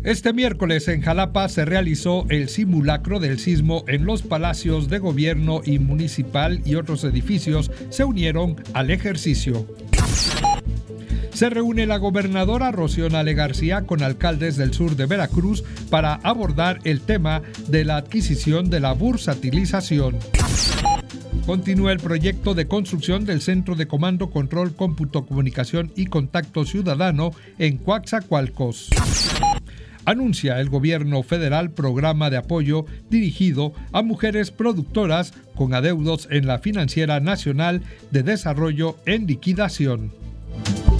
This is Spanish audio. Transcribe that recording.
Este miércoles en Jalapa se realizó el simulacro del sismo en los palacios de gobierno y municipal y otros edificios se unieron al ejercicio. Se reúne la gobernadora Rocío Nale García con alcaldes del sur de Veracruz para abordar el tema de la adquisición de la bursatilización. Continúa el proyecto de construcción del Centro de Comando, Control, Cómputo, Comunicación y Contacto Ciudadano en Coatzacoalcos. Anuncia el gobierno federal programa de apoyo dirigido a mujeres productoras con adeudos en la Financiera Nacional de Desarrollo en liquidación.